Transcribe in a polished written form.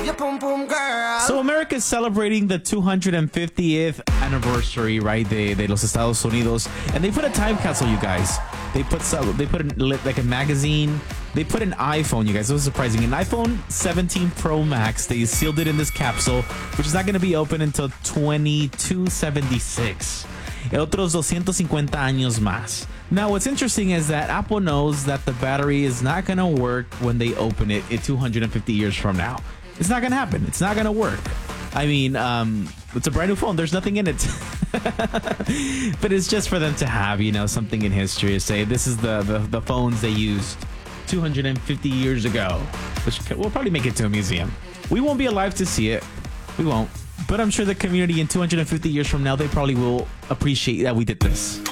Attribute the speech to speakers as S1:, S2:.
S1: So America is celebrating the 250th anniversary, right? De los Estados Unidos, and they put a time capsule, you guys. They put like a magazine. They put an iPhone, you guys. It was surprising. An iPhone 17 Pro Max. They sealed it in this capsule, which is not going to be open until 2276. Otros 250 años más. Now, what's interesting is that Apple knows that the battery is not going to work when they open it 250 years from now. It's not going to happen. It's not going to work. I mean, it's a brand new phone. There's nothing in it. But it's just for them to have, something in history to say this is the phones they used 250 years ago, which will probably make it to a museum. We won't be alive to see it. We won't. But I'm sure the community in 250 years from now, they probably will appreciate that we did this.